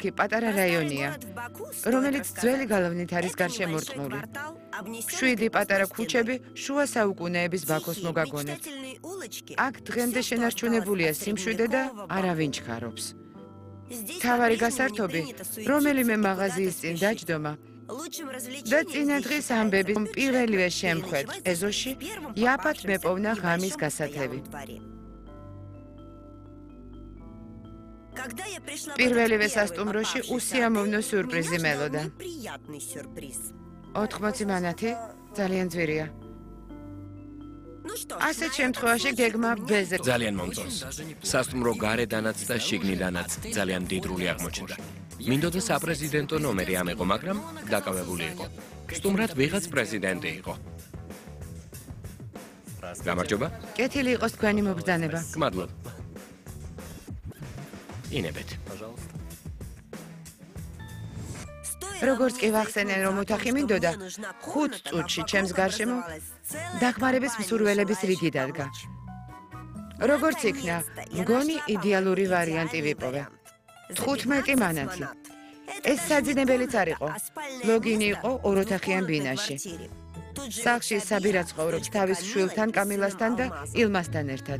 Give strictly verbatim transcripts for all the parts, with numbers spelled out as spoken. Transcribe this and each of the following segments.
ქალაქი პატარა რაიონია, რომელიც ძველი გალავნით არის გარშემორტყმული. შვიდი პატარა ქუჩები შუა საუკუნეების ბაქოს მოგაგონებთ. აქ დღემდე შენარჩუნებულია სიმშვიდე და არავინ ჩქარობს. თავარი გასართობი, რომელიმე მაღაზიის წინ დაჯდომა და წინა დღის ამბები პირველივე შემხვედ ეზოში იაფად მეპოვნა ღამის გასათევი. პირველივე სასტუმროში უსიამოვნო სიურპრიზი მელოდა. ოთხმოცი მანათი ძალიან ძვირია. ასეთ შემთხვევაში გეგმა ბეზე ძალიან მომწონს. სასტუმრო გარედანაც და შიგნიდანაც ძალიან მდიდრული აღმოჩნდა. მინდოდა საპრეზიდენტო ნომერი ამეყო, მაგრამ დაკავებული იყო. სტუმრად ვიღაც პრეზიდენტი იყო. გამარჯობა. კეთილი იყოს თქვენი მობრძანება. გმადლობ. ინებეთ. როგორც კი ვახსენე, რომ ოთახი მინდოდა, ხუთ წუთში ჩემს გარშემო დახმარების მსურველების რიგი დადგა. როგორც იქნა, მგონი იდეალური ვარიანტი ვიპოვე. თხუთმეტი მანათი. ეს საძინებელიც არ იყო. ლოგინი იყო ოროთახიან ბინაში. სახლში საბირა ცხოვრობს თავის შვილთან, კამილასთან და ილმასთან ერთად.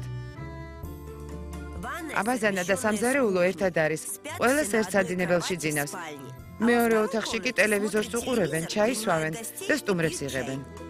აბაზანა და სამზარეულო ერთად არის. ყველას ერთ საძინებელში ძინავს. მეორე ოთახში კი ტელევიზორს უყურებენ, ჩაისვავენ და სტუმრებს იღებენ.